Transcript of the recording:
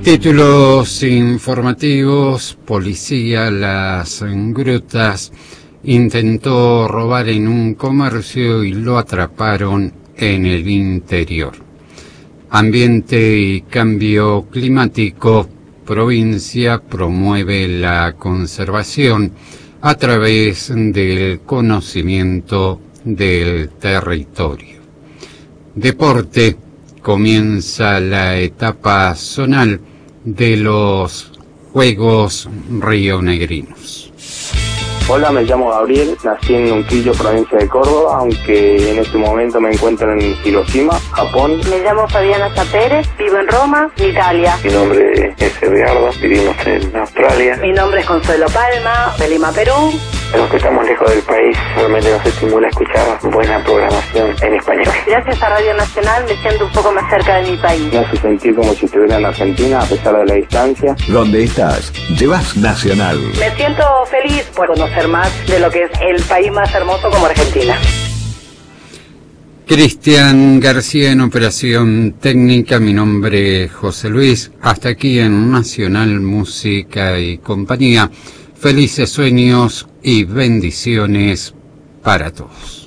Títulos informativos: policía Las Grutas intentó robar en un comercio y lo atraparon en el interior. Ambiente y cambio climático. Provincia promueve la conservación a través del conocimiento del territorio. Deporte. Comienza la etapa zonal de los Juegos rionegrinos. Hola, me llamo Gabriel, nací en Unquillo, provincia de Córdoba, aunque en este momento me encuentro en Hiroshima, Japón. Me llamo Fabiana Zapérez, vivo en Roma, Italia. Mi nombre es Eduardo, vivimos en Australia. Mi nombre es Consuelo Palma, de Lima, Perú. A los que estamos lejos del país, realmente nos estimula escuchar buena programación en español. Gracias a Radio Nacional me siento un poco más cerca de mi país. Me hace sentir como si estuviera en Argentina, a pesar de la distancia. Donde estás, llevas Nacional. Me siento feliz por conocer más de lo que es el país más hermoso como Argentina. Cristian García en operación técnica, mi nombre es José Luis. Hasta aquí en Nacional Música y Compañía. Felices sueños y bendiciones para todos.